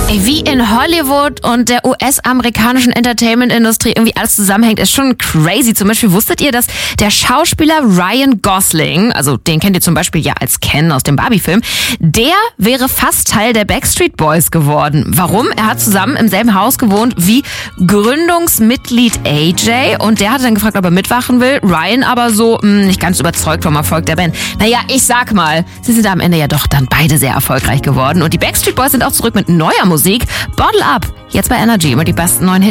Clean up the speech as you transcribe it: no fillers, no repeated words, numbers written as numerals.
Ey, wie in Hollywood und der US-amerikanischen Entertainment-Industrie irgendwie alles zusammenhängt, ist schon crazy. Zum Beispiel wusstet ihr, dass der Schauspieler Ryan Gosling, also den kennt ihr zum Beispiel ja als Ken aus dem Barbie-Film, der wäre fast Teil der Backstreet Boys geworden. Warum? Er hat zusammen im selben Haus gewohnt wie Gründungsmitglied AJ und der hat dann gefragt, ob er mitwachen will. Ryan aber so nicht ganz überzeugt vom Erfolg der Band. Naja, ich sag mal, sie sind am Ende ja doch dann beide sehr erfolgreich geworden und die Backstreet Boys sind auch zurück mit neuer Musik. Bottle Up, jetzt bei Energy, immer die besten neuen Hits.